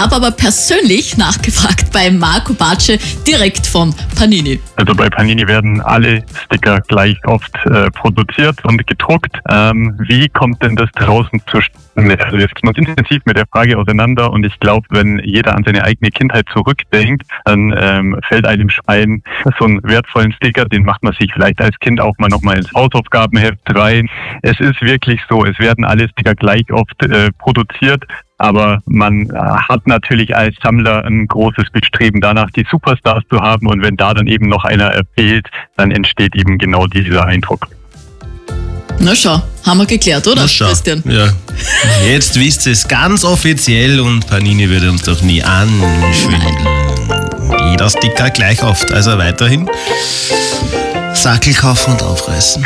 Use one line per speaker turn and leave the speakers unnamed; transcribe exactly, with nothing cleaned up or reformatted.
habe aber persönlich nachgefragt bei Marco Bartsch direkt von Panini.
Also bei Panini werden alle Sticker gleich oft äh, produziert und gedruckt. Ähm, wie kommt denn das draußen zustande? Also jetzt setzen wir uns intensiv mit der Frage auseinander und ich glaube, wenn jeder an seine eigene Kindheit zurückdenkt, dann ähm, fällt einem ein, so einen wertvollen Sticker, den macht man sich vielleicht als Kind auch mal nochmal ins Hausaufgabenheft rein. Es ist wirklich so, es werden alle Sticker gleich oft äh, produziert. Aber man hat natürlich als Sammler ein großes Bestreben danach, die Superstars zu haben. Und wenn da dann eben noch einer fehlt, dann entsteht eben genau dieser Eindruck.
Na schau, haben wir geklärt, oder,
Na schau.
Christian?
Ja. Jetzt wisst ihr es ganz offiziell und Panini würde uns doch nie anschwindeln. Jeder Sticker gleich oft. Also weiterhin Sackel kaufen und aufreißen.